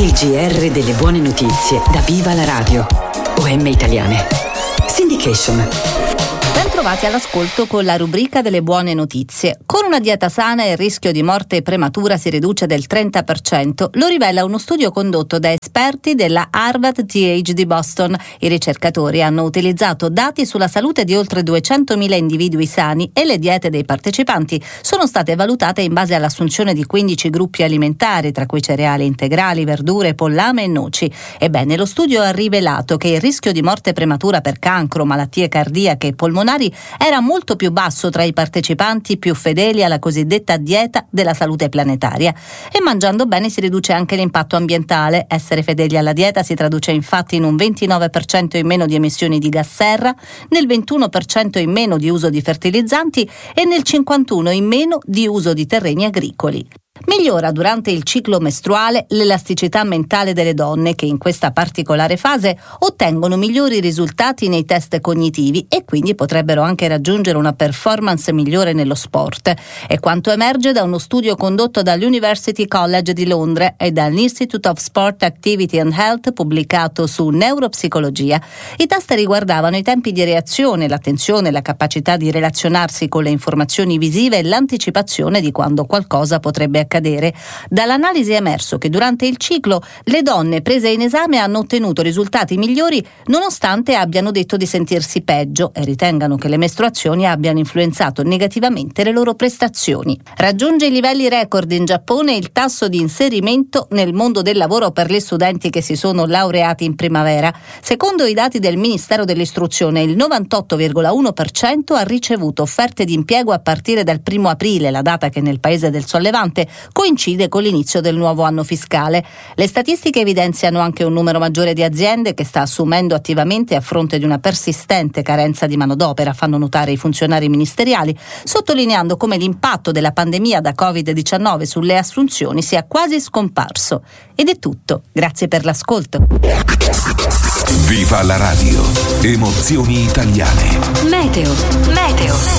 Il GR delle buone notizie da Viva la Radio. OM Italiane. Syndication. Bentrovati all'ascolto con la rubrica delle buone notizie. Con una dieta sana il rischio di morte prematura si riduce del 30%, lo rivela uno studio condotto da esperti della Harvard T.H. di Boston. I ricercatori hanno utilizzato dati sulla salute di oltre 200.000 individui sani e le diete dei partecipanti sono state valutate in base all'assunzione di 15 gruppi alimentari, tra cui cereali integrali, verdure, pollame e noci. Ebbene, lo studio ha rivelato che il rischio di morte prematura per cancro, malattie cardiache e polmonari era molto più basso tra i partecipanti più fedeli alla cosiddetta dieta della salute planetaria. E mangiando bene si riduce anche l'impatto ambientale. Essere fedeli alla dieta si traduce infatti in un 29% in meno di emissioni di gas serra, nel 21% in meno di uso di fertilizzanti e nel 51% in meno di uso di terreni agricoli. Migliora durante il ciclo mestruale l'elasticità mentale delle donne che in questa particolare fase ottengono migliori risultati nei test cognitivi e quindi potrebbero anche raggiungere una performance migliore nello sport. È quanto emerge da uno studio condotto dall'University College di Londra e dall'Institute of Sport Activity and Health pubblicato su Neuropsicologia. I test riguardavano i tempi di reazione, l'attenzione, la capacità di relazionarsi con le informazioni visive e l'anticipazione di quando qualcosa potrebbe accadere. Dall'analisi è emerso che durante il ciclo le donne prese in esame hanno ottenuto risultati migliori nonostante abbiano detto di sentirsi peggio e ritengano che le mestruazioni abbiano influenzato negativamente le loro prestazioni. Raggiunge i livelli record in Giappone il tasso di inserimento nel mondo del lavoro per gli studenti che si sono laureati in primavera. Secondo i dati del Ministero dell'Istruzione, il 98,1% ha ricevuto offerte di impiego a partire dal 1 aprile, la data che nel paese del Sollevante coincide con l'inizio del nuovo anno fiscale. Le statistiche evidenziano anche un numero maggiore di aziende che sta assumendo attivamente a fronte di una persistente carenza di manodopera, fanno notare i funzionari ministeriali, sottolineando come l'impatto della pandemia da Covid-19 sulle assunzioni sia quasi scomparso. Ed è tutto. Grazie per l'ascolto. Viva la radio. Emozioni italiane. Meteo.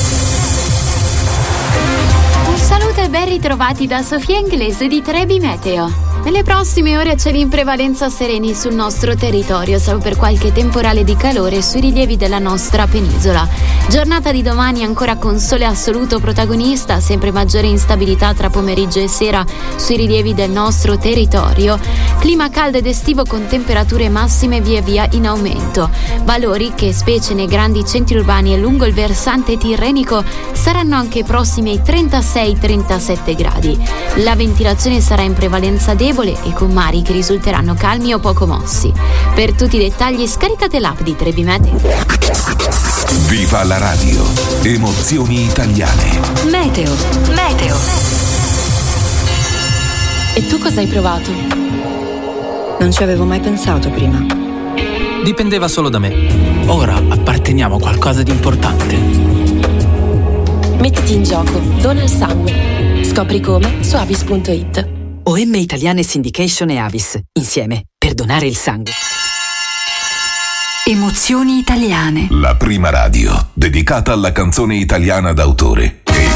Un saluto e ben ritrovati da Sofia Inglese di Trebi Meteo. Nelle prossime ore cieli in prevalenza sereni sul nostro territorio, salvo per qualche temporale di calore sui rilievi della nostra penisola. Giornata di domani ancora con sole assoluto protagonista, sempre maggiore instabilità tra pomeriggio e sera sui rilievi del nostro territorio. Clima caldo ed estivo con temperature massime via via in aumento. Valori che, specie nei grandi centri urbani e lungo il versante tirrenico, saranno anche prossimi ai 36-37 gradi. La ventilazione sarà in prevalenza debole e con mari che risulteranno calmi o poco mossi. Per tutti i dettagli scaricate l'app di Trebi Meteo. Viva la radio. Emozioni italiane. Meteo. E tu cosa hai provato? Non ci avevo mai pensato prima. Dipendeva solo da me. Ora apparteniamo a qualcosa di importante. Mettiti in gioco, dona il sangue. Scopri come su avis.it. OM Italiane Syndication e Avis. Insieme per donare il sangue. Emozioni italiane. La prima radio dedicata alla canzone italiana d'autore e